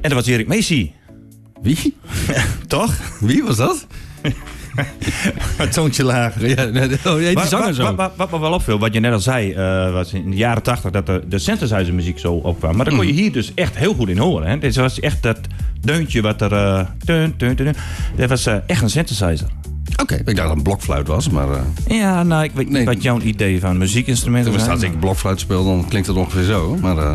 En dat was Erik Macy. Wie? Toch? Wie was dat? Een toontje lager. Ja, die zanger zo. Wat me wel opviel, wat je net al zei, was in de jaren 80 dat de synthesizer muziek zo opkwam. Maar dan kon je hier dus echt heel goed in horen. Hè? Dit was echt dat deuntje wat er... Dat was echt een synthesizer. Oké, ik dacht dat het een blokfluit was, maar... Ja, nou, ik weet niet wat jouw idee van muziekinstrumenten Als zijn. ik blokfluit speel, dan klinkt het ongeveer zo. Maar...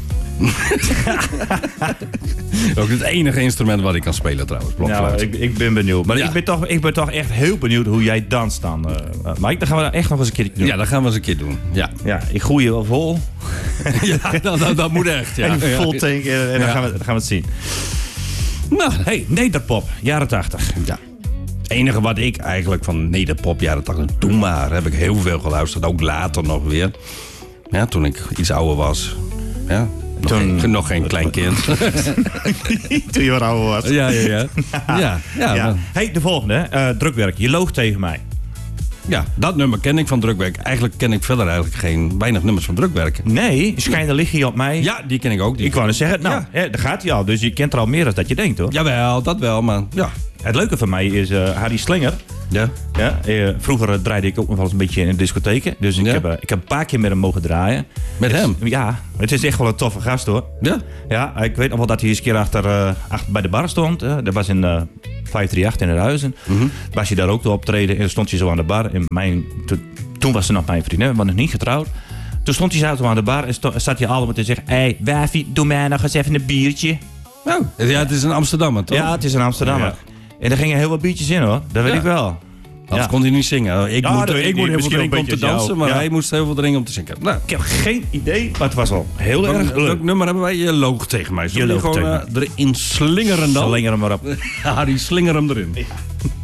Ook het enige instrument wat ik kan spelen trouwens, blokfluit. Nou, ik ben benieuwd. Maar ik ben toch echt heel benieuwd hoe jij danst dan. Mike, dan gaan we dat echt nog eens een keer doen. Ja, dat gaan we eens een keer doen. Ja, ik groei je wel vol. ja dat moet echt. Ja. En vol tanken en dan gaan we het zien. Nou, hey, nederpop, jaren 80. Ja. Het enige wat ik eigenlijk van nederpop jaren 80... Toen maar heb ik heel veel geluisterd. Ook later nog weer. Ja, toen ik iets ouder was. Ja, nog geen klein kind. Toen je wat ouder was. Ja. Hey, de volgende. Drukwerk. Je loog tegen mij. Ja, dat nummer ken ik van Drukwerk. Eigenlijk ken ik verder weinig nummers van Drukwerk. Nee, Schijnen lig je op mij. Ja, die ken ik ook. Ik wou net zeggen, nou, daar gaat hij al. Dus je kent er al meer dan dat je denkt, hoor. Jawel, dat wel, maar ja. Het leuke van mij is Harry Slinger. Ja. Vroeger draaide ik ook nog wel eens een beetje in de discotheken. Dus ik heb een paar keer met hem mogen draaien. Met hem? Ja, het is echt wel een toffe gast, hoor. Ja? Ja, ik weet nog wel dat hij eens een keer achter bij de bar stond. Dat was in 538 in Huizen. Was hij daar ook te optreden en dan stond hij zo aan de bar. En toen was ze nog mijn vriendin, we waren nog niet getrouwd. Toen stond hij zo aan de bar en zat hij allemaal te zeggen... Hé, wijfie, doe mij nog eens even een biertje. Oh, ja, het is een Amsterdammer, toch? Ja, het is een Amsterdammer. Ja. En er gingen heel wat biertjes in, hoor. Dat weet ik wel. Anders kon hij niet zingen. Ik moet heel veel drinken om te dansen, maar hij moest heel veel drinken om te zingen. Nou. Ik heb geen idee, maar het was wel heel erg leuk. Welk nummer hebben wij? Je loog tegen mij. Zullen we gewoon erin slingeren dan? Slinger hem maar op. Harry, slinger hem erin. Ja.